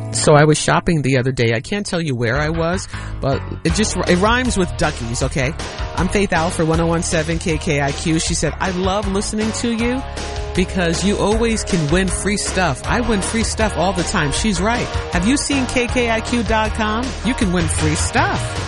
So I was shopping the other day. I can't tell you where I was, but it rhymes with Duckies, okay? I'm Faith Alford, 1017 KKIQ. She said, I love listening to you because you always can win free stuff. I win free stuff all the time. She's right. Have you seen KKIQ.com? You can win free stuff.